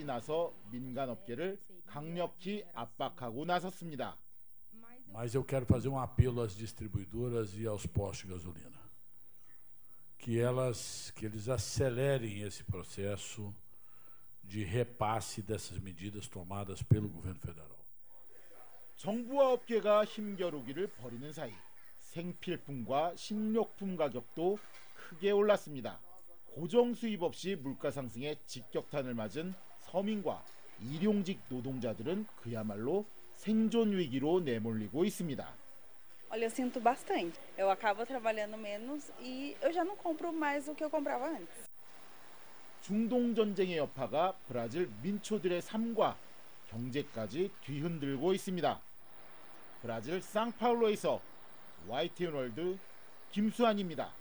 나서 민간 업계를 강력히 압박하고 나섰습니다. Mas eu quero fazer um apelo às distribuidoras e aos postos de gasolina, que eles acelerem esse processo de repasse dessas medidas tomadas pelo governo federal. 정부와 업계가 힘겨루기를 벌이는 사이 생필품과 식료품 가격도 크게 올랐습니다. 고정 수입 없이 물가 상승에 직격탄을 맞은 서민과 일용직 노동자들은 그야말로 생존 위기로 내몰리고 있습니다. Olha, eu sinto bastante. Eu acabo trabalhando menos e eu já não compro mais o que eu comprava antes. 중동 전쟁의 여파가 브라질 민초들의 삶과 경제까지 뒤흔들고 있습니다. 브라질 상파울로에서 YTN 월드 김수환입니다.